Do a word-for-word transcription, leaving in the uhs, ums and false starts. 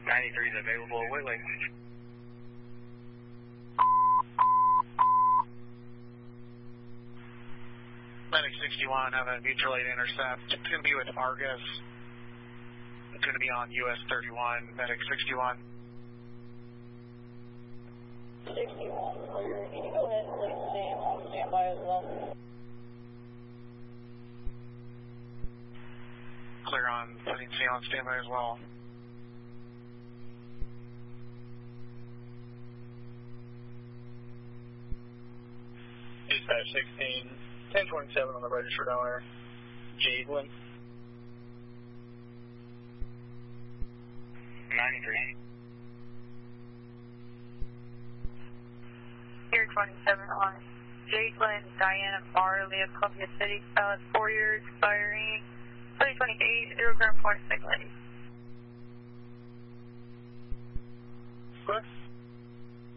ninety-three is available at Whitley. Medic sixty-one, have a mutual aid intercept. It's going to be with Argus. It's going to be on U S thirty-one, Medic sixty-one. sixty-one, clear. Can you go ahead and please stand on standby as well? Clear on, putting C on standby as well. Dispatch sixteen, ten twenty-seven on the registered owner, Jadelin. ninety-three. Here twenty-seven on Jadelin, Diana Farley of Columbia City, valid four years, expiring twenty twenty-eight, zero gram point six. Correct.